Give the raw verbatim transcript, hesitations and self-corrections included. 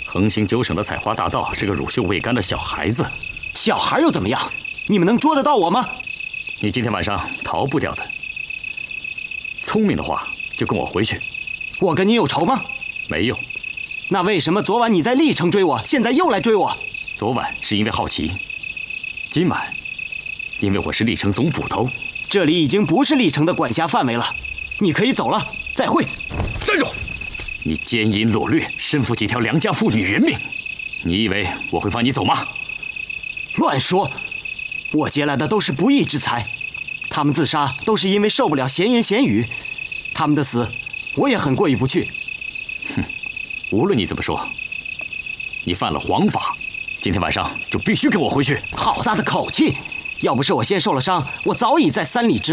横行九省的采花大盗是个乳臭未干的小孩子。 小孩又怎么样？你们能捉得到我吗？ 你今天晚上逃不掉的。聪明的话就跟我回去。 我跟你有仇吗？ 没有。 那为什么昨晚你在历城追我，现在又来追我？ 昨晚是因为好奇，今晚因为我是历城总捕头。 这里已经不是历城的管辖范围了，你可以走了。再会。 站住！你奸淫掳掠，身负几条良家妇女人命，你以为我会放你走吗？ 乱说！我劫来的都是不义之财，他们自杀都是因为受不了闲言闲语，他们的死我也很过意不去。 哼，无论你怎么说，你犯了皇法，今天晚上就必须跟我回去。 好大的口气！要不是我先受了伤，我早已在三里之